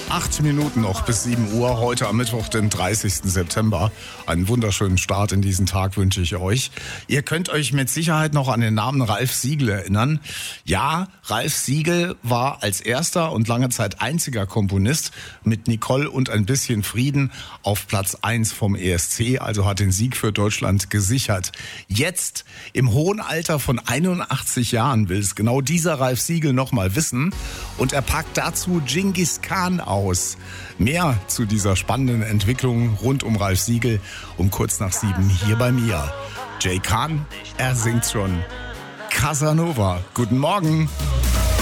8 Minuten noch bis 7 Uhr, heute am Mittwoch, den 30. September. Einen wunderschönen Start in diesen Tag wünsche ich euch. Ihr könnt euch mit Sicherheit noch an den Namen Ralf Siegel erinnern. Ja, Ralf Siegel war als erster und lange Zeit einziger Komponist mit Nicole und ein bisschen Frieden auf Platz 1 vom ESC, also hat den Sieg für Deutschland gesichert. Jetzt, im hohen Alter von 81 Jahren, will es genau dieser Ralf Siegel noch mal wissen. Und er packt dazu Genghis Khan aus. Mehr zu dieser spannenden Entwicklung rund um Ralf Siegel um kurz nach 7 hier bei mir. Jay Khan, er singt schon. Casanova, guten Morgen.